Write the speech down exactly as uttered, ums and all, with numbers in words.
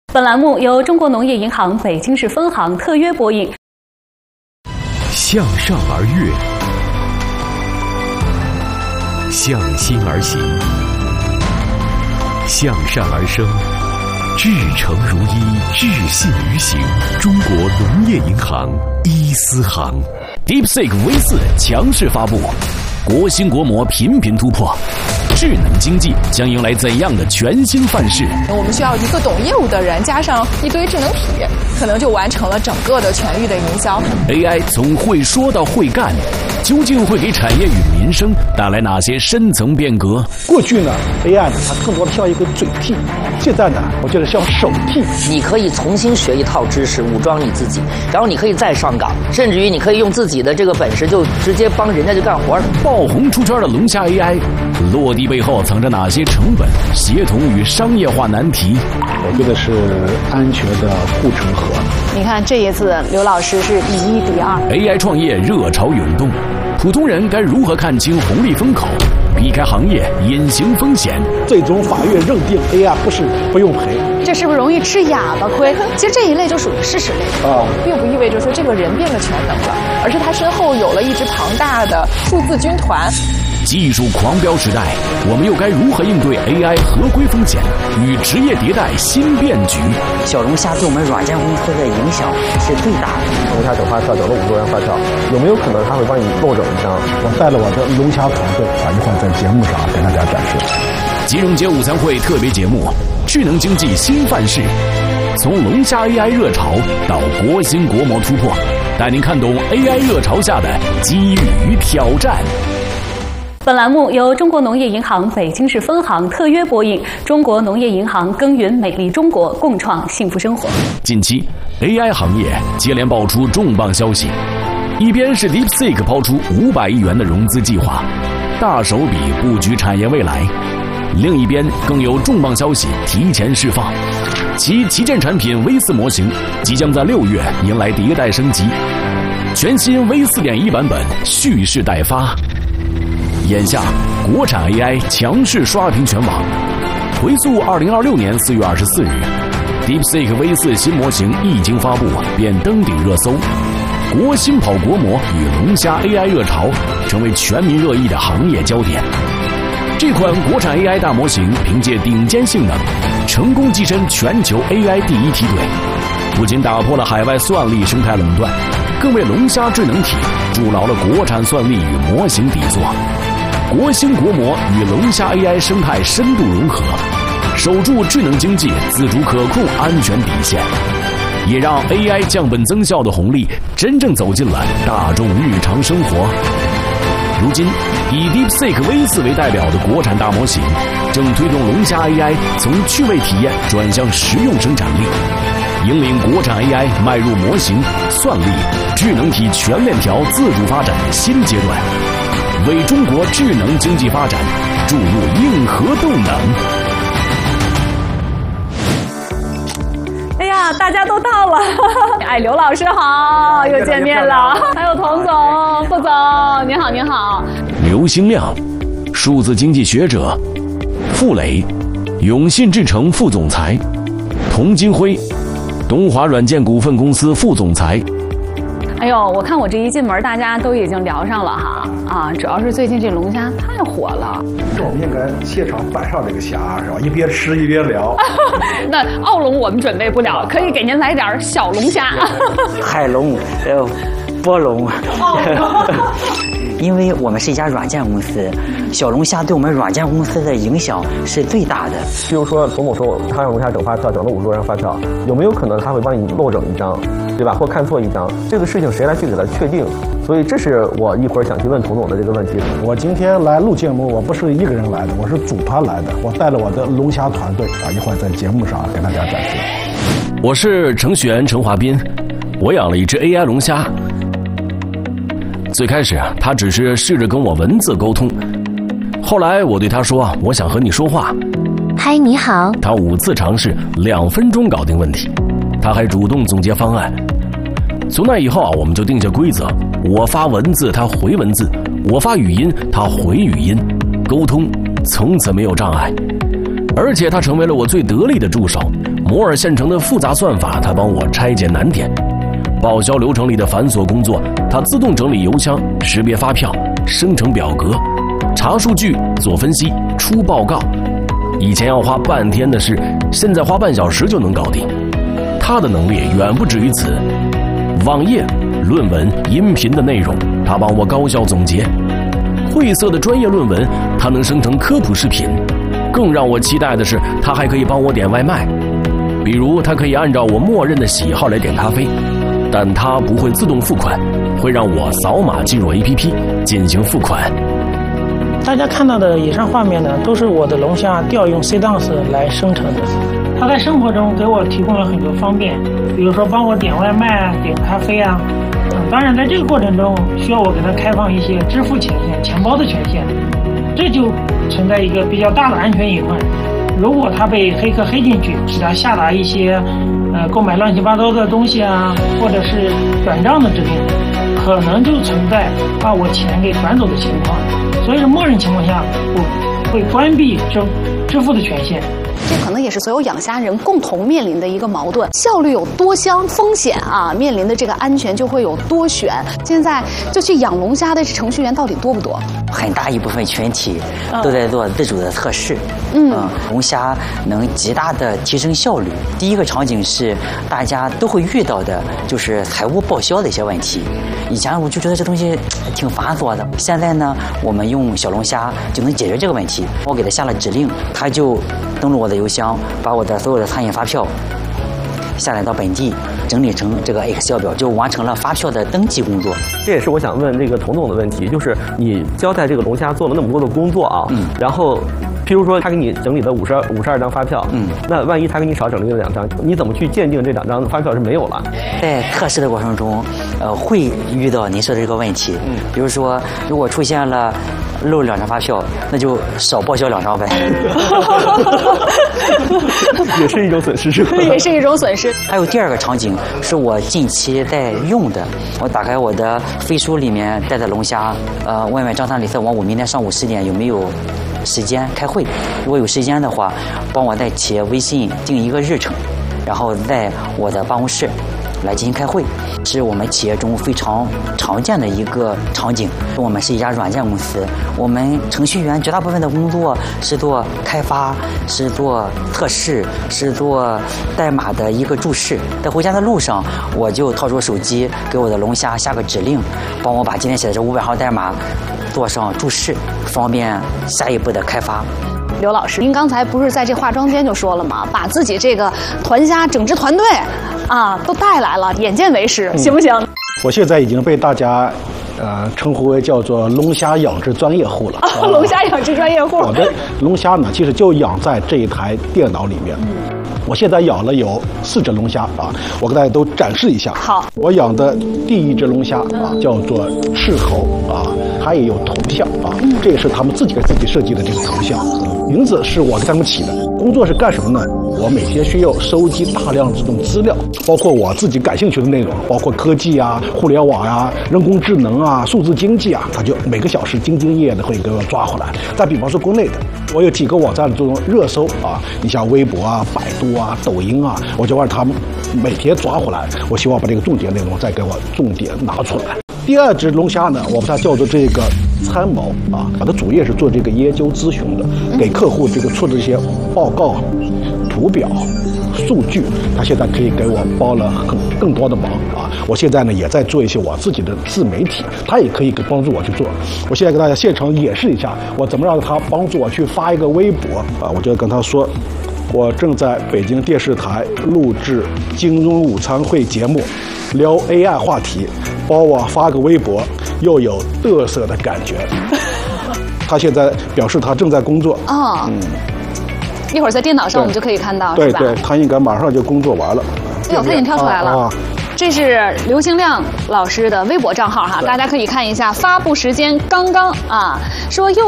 本栏目由中国农业银行北京市分行特约播映。 向上而跃，向心而行，向善而生，至诚如一，至信于行。中国农业银行一思行 ，DeepSeek V 四强势发布，国新国模频频突破。智能经济将迎来怎样的全新范式？ 我们需要一个懂业务的人，加上一堆智能体，可能就完成了整个的全域的营销。 A I 从会说到会干，究竟会给产业与民生带来哪些深层变革？ 过去呢 ，A I 呢，它更多的像一个嘴替，现在呢，我觉得像手替。 你可以重新学一套知识，武装你自己，然后你可以再上岗，甚至于你可以用自己的这个本事，就直接帮人家去干活了。 爆红出圈的龙虾 A I， 落地背后藏着哪些成本、协同与商业化难题？ 我觉得是安全的护城河。 你看这一次，刘老师是第一、第二。 A I 创业热潮涌动，普通人该如何看清红利风口，避开行业隐形风险？ 最终法院认定 A I 不是不用赔， 这是不是容易吃哑巴亏？其实这一类就属于事实类啊，并不意味着说这个人变得全能了，而是他身后有了一支庞大的数字军团。 技术狂飙时代，我们又该如何应对 A I 合规风险与职业迭代新变局？ 小龙虾对我们软件公司的影响是最大的。 龙虾整发票整了五十多张发票，有没有可能他会帮你漏整一张？ 我带了我的龙虾团队啊，一会儿在节目上给大家展示。 金融街午餐会特别节目：智能经济新范式，从龙虾 A I 热潮到国新国模突破，带您看懂 A I 热潮下的机遇与挑战。 本栏目由中国农业银行北京市分行特约播映，中国农业银行耕耘美丽中国，共创幸福生活。 近期 A I 行业接连爆出重磅消息，一边是 DeepSeek 抛出五百亿元的融资计划，大手笔布局产业未来；另一边更有重磅消息提前释放，其旗舰产品 V 四模型即将在六月迎来迭代升级，全新 V 四点一 版本蓄势待发。眼下，国产 A I 强势刷屏全网。回溯二零二六年四月二十四日 ，DeepSeek V 四新模型一经发布便登顶热搜，国新跑国模与龙虾 A I 热潮成为全民热议的行业焦点。这款国产 A I 大模型凭借顶尖性能，成功跻身全球 A I 第一梯队，不仅打破了海外算力生态垄断，更为龙虾智能体筑牢了国产算力与模型底座。国新国模与龙虾 A I 生态深度融合，守住智能经济自主可控安全底线，也让 A I 降本增效的红利真正走进了大众日常生活。如今，以 DeepSeek V 四为代表的国产大模型，正推动龙虾 A I 从趣味体验转向实用生产力，引领国产 A I 迈入模型、算力、智能体全链条自主发展的新阶段，为中国智能经济发展注入硬核动能。 哎呀，大家都到了！哎，刘老师好，又见面了。还有童总、副总，您好，您好。 刘兴亮，数字经济学者；傅磊，永信智诚副总裁；童金辉，东华软件股份公司副总裁。 哎呦，我看我这一进门，大家都已经聊上了哈啊！主要是最近这龙虾太火了。 这我们应该现场摆上这个虾是吧？一边吃一边聊。 那澳龙我们准备不了，可以给您来点小龙虾。 海龙，呃，波龙。因为我们是一家软件公司，小龙虾对我们软件公司的影响是最大的。 比如说，童某说他让龙虾整发票整了五十多张发票，有没有可能他会帮你漏整一张，对吧？或看错一张？这个事情谁来去给他确定？所以这是我一会儿想去问童总的这个问题。 我今天来录节目，我不是一个人来的，我是组团来的，我带了我的龙虾团队啊，一会儿在节目上给大家展示。 我是程序员陈华斌，我养了一只 A I 龙虾。最开始他只是试着跟我文字沟通，后来我对他说我想和你说话。 嗨，你好。 他五次尝试，两分钟搞定问题，他还主动总结方案。从那以后啊，我们就定下规则，我发文字他回文字，我发语音他回语音，沟通从此没有障碍。 而且他成为了我最得力的助手。摩尔县城的复杂算法，他帮我拆解难点；报销流程里的繁琐工作，他自动整理邮箱、识别发票、生成表格、查数据、做分析、出报告。以前要花半天的事，现在花半小时就能搞定。他的能力远不止于此，网页、论文、音频的内容，他帮我高效总结；晦涩的专业论文，他能生成科普视频。更让我期待的是，他还可以帮我点外卖，比如他可以按照我默认的喜好来点咖啡，但他不会自动付款，会让我扫码进入 A P P 进行付款。 大家看到的以上画面呢，都是我的龙虾调用 C dance 来生成的。它在生活中给我提供了很多方便，比如说帮我点外卖啊、点咖啡啊。嗯，当然在这个过程中需要我给它开放一些支付权限、钱包的权限，这就存在一个比较大的安全隐患。如果它被黑客黑进去，使它下达一些呃购买乱七八糟的东西啊，或者是转账的指令，可能就存在把我钱给转走的情况。所以说，默认情况下，我会关闭支支付的权限。 这可能也是所有养虾人共同面临的一个矛盾：效率有多香，风险啊面临的这个安全就会有多悬。现在就去养龙虾的程序员到底多不多？ 很大一部分群体都在做自主的测试。 嗯， 嗯龙虾能极大的提升效率。第一个场景是大家都会遇到的，就是财务报销的一些问题。以前我就觉得这东西挺繁琐的，现在呢，我们用小龙虾就能解决这个问题。我给它下了指令，它就登录我的邮箱，把我的所有的餐饮发票下载到本地，整理成这个 Excel 表，就完成了发票的登记工作。 这也是我想问这个童总的问题，就是你交代这个龙虾做了那么多的工作啊， 嗯， 然后譬如说他给你整理了五十二五十二张发票， 嗯， 那万一他给你少整理了两张，你怎么去鉴定这两张发票是没有了？ 在测试的过程中，呃，会遇到您说的这个问题，嗯，比如说如果出现了漏两张发票，那就少报销两张呗。 也是一种损失，是吧？ 也是一种损失。 还有第二个场景是我近期在用的，我打开我的飞书里面带的龙虾，呃，问问张三李四王，我明天上午十点有没有时间开会？如果有时间的话，帮我在企业微信定一个日程，然后在我的办公室来进行开会，是我们企业中非常常见的一个场景。我们是一家软件公司，我们程序员绝大部分的工作是做开发，是做测试，是做代码的一个注释。在回家的路上，我就掏出手机给我的龙虾下个指令，帮我把今天写的这五百号代码做上注释，方便下一步的开发。 刘老师，您刚才不是在这化妆间就说了吗？把自己这个团虾整治团队啊都带来了，眼见为实，行不行？ 我现在已经被大家呃称呼为叫做龙虾养殖专业户了。 啊，龙虾养殖专业户。 我的龙虾呢，其实就养在这一台电脑里面。嗯，我现在养了有四只龙虾啊，我给大家都展示一下。 好， 我养的第一只龙虾啊，叫做赤猴啊，它也有头像啊，这也是他们自己给自己设计的这个头像，名字是我给他们起的。工作是干什么呢？我每天需要收集大量这种资料，包括我自己感兴趣的内容，包括科技啊、互联网啊、人工智能啊、数字经济啊，他就每个小时兢兢业业的会给我抓回来。再比方说国内的，我有几个网站的这种热搜啊，你像微博啊、百度啊、抖音啊，我就让他们每天抓回来，我希望把这个重点内容再给我重点拿出来。第二只龙虾呢，我把它叫做这个参谋啊，它的主业是做这个研究咨询的，给客户这个出的这些报告、图表、数据，它现在可以给我帮了很更多的忙啊。我现在呢也在做一些我自己的自媒体，它也可以帮助我去做。我现在给大家现场演示一下，我怎么让它帮助我去发一个微博啊，我就跟他说，我正在北京电视台录制金融午餐会节目，聊 A I 话题，帮我发个微博，又有嘚瑟的感觉。他现在表示他正在工作。 哦，嗯，一会儿在电脑上我们就可以看到，是吧？ 对对，他应该马上就工作完了。 哎呦，他已经跳出来了。啊啊，这是刘兴亮老师的微博账号哈，大家可以看一下，发布时间刚刚啊，说又